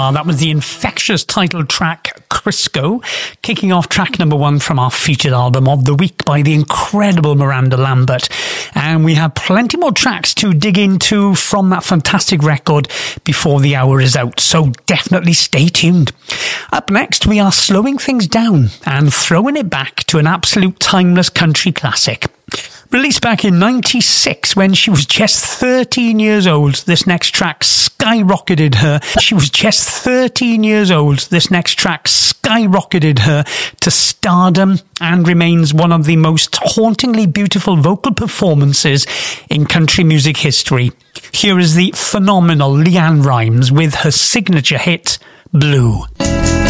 Star. That was the infectious title track, Crisco, kicking off track number 1 from our featured album of the week by the incredible Miranda Lambert. And we have plenty more tracks to dig into from that fantastic record before the hour is out, so definitely stay tuned. Up next, we are slowing things down and throwing it back to an absolute timeless country classic. Released back in 96 when she was just 13 years old, this next track skyrocketed her. She was just 13 years old. This next track skyrocketed her to stardom and remains one of the most hauntingly beautiful vocal performances in country music history. Here is the phenomenal Leanne Rimes with her signature hit, Blue.